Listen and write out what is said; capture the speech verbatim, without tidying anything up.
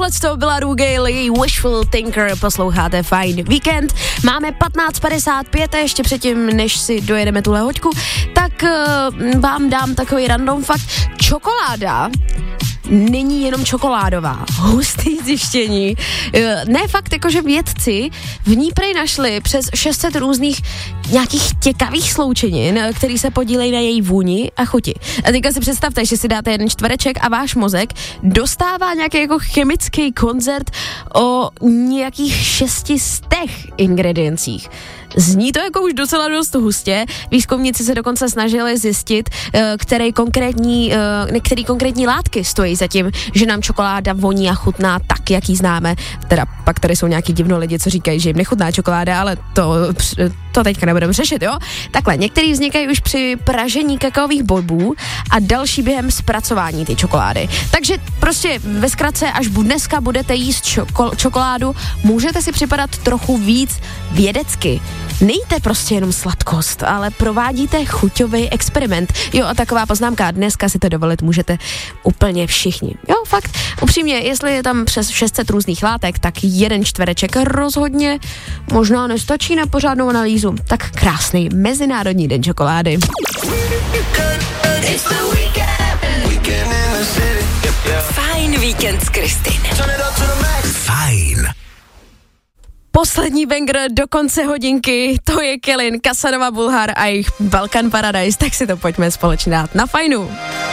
Tohle to byla Ru Gale, její Wishful Thinker, posloucháte Fajn víkend. Máme patnáct padesát pět a ještě předtím, než si dojedeme tuhle hoďku, tak uh, vám dám takový random fakt. Čokoláda není jenom čokoládová. Hustý zjištění. Ne fakt, jakože vědci v ní prej našli přes šest set různých nějakých těkavých sloučenin, který se podílejí na její vůni a chuti. A teďka si představte, že si dáte jeden čtvereček a váš mozek dostává nějaký jako chemický koncert o nějakých šesti stech ingrediencích. Zní to jako už docela dost hustě. Výzkumníci se dokonce snažili zjistit, který konkrétní, který konkrétní látky stojí za tím, že nám čokoláda voní a chutná tak, jak ji známe. Teda pak tady jsou nějaký divno lidi, co říkají, že jim nechutná čokoláda, ale to, to teďka nebudeme řešit, jo? Takhle, některý vznikají už při pražení kakaových bobů a další během zpracování ty čokolády. Takže prostě ve zkratce, až dneska budete jíst čoko, čokoládu, můžete si připadat trochu víc vědecky. Nejte prostě jenom sladkost, ale provádíte chuťový experiment. Jo, a taková poznámka, dneska si to dovolit můžete úplně všichni. Jo, fakt, upřímně, jestli je tam přes šest set různých látek, tak jeden čtvereček rozhodně možná nestačí na pořádnou analýzu. Tak krásný Mezinárodní den čokolády. Fajn víkend s Kristýn. Fajn. Poslední banger do konce hodinky, to je Kelin, Casanova Bulhar a jejich Balkan Paradise, tak si to pojďme společně dát na Fajnu.